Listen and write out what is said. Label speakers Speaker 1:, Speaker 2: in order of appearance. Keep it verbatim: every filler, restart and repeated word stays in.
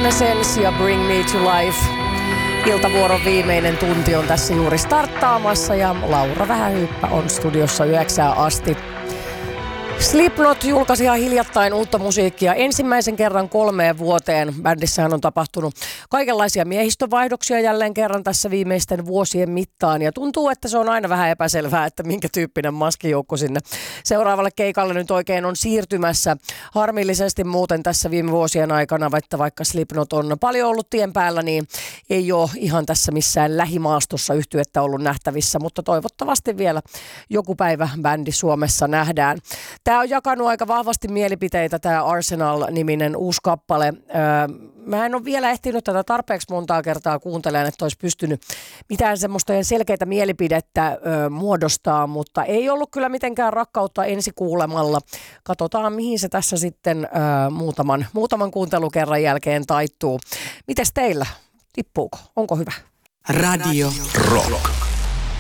Speaker 1: Evanescence ja Bring Me to Life. Iltavuoron viimeinen tunti on tässä juuri starttaamassa ja Laura Vähähyyppä on studiossa yhdeksään asti. Slipknot julkaisi ihan hiljattain uutta musiikkia ensimmäisen kerran kolmeen vuoteen. Bändissähän on tapahtunut kaikenlaisia miehistövaihdoksia jälleen kerran tässä viimeisten vuosien mittaan. Ja tuntuu, että se on aina vähän epäselvää, että minkä tyyppinen maskijoukko sinne seuraavalle keikalle nyt oikein on siirtymässä. Harmillisesti muuten tässä viime vuosien aikana, että vaikka Slipknot on paljon ollut tien päällä, niin ei ole ihan tässä missään lähimaastossa yhtyettä ollut nähtävissä. Mutta toivottavasti vielä joku päivä bändi Suomessa nähdään. Tämä on jakanut aika vahvasti mielipiteitä, tämä Arsenal-niminen uusi kappale. Öö, mä en ole vielä ehtinyt tätä tarpeeksi montaa kertaa kuuntelemaan, että olisi pystynyt mitään semmoista selkeitä mielipidettä öö, muodostaa, mutta ei ollut kyllä mitenkään rakkautta ensi kuulemalla. Katsotaan, mihin se tässä sitten öö, muutaman, muutaman kuuntelukerran jälkeen taittuu. Mites teillä? Tippuuko? Onko hyvä?
Speaker 2: Radio Rock.